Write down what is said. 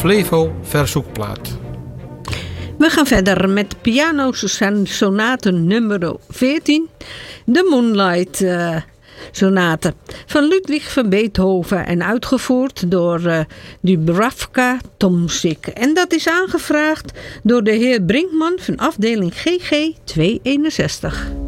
Flevo verzoekplaat. We gaan verder met de pianosonate nummer 14. De Moonlight sonate van Ludwig van Beethoven en uitgevoerd door Dubravka Tomsik. En dat is aangevraagd door de heer Brinkman van afdeling GG 261.